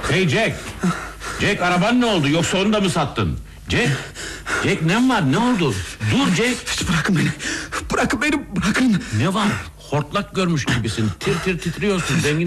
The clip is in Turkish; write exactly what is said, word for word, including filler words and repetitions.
Hey Jack. Jack, araban ne oldu, yoksa onu da mı sattın? Jack. Jack, ne var, ne oldu? Dur Jack. Bırakın beni. Bırakın beni, bırakın. Ne var? Hortlak görmüş gibisin. Tir tir titriyorsun. Zengin